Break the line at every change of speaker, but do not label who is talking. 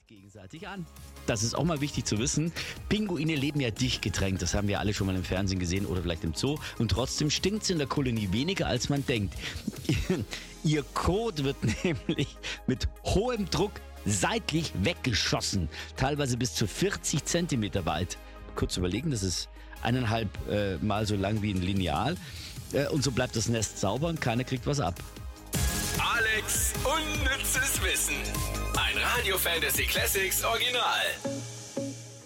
gegenseitig an. Das ist auch mal wichtig zu wissen. Pinguine leben ja dicht gedrängt. Das haben wir alle schon mal im Fernsehen gesehen oder vielleicht im Zoo. Und trotzdem stinkt es in der Kolonie weniger, als man denkt. Ihr Kot wird nämlich mit hohem Druck seitlich weggeschossen. Teilweise bis zu 40 Zentimeter weit. Kurz überlegen, das ist 1,5 Mal so lang wie ein Lineal. Und so bleibt das Nest sauber und keiner kriegt was ab.
Alex unnützes Wissen. Ein Radio Fantasy Classics Original.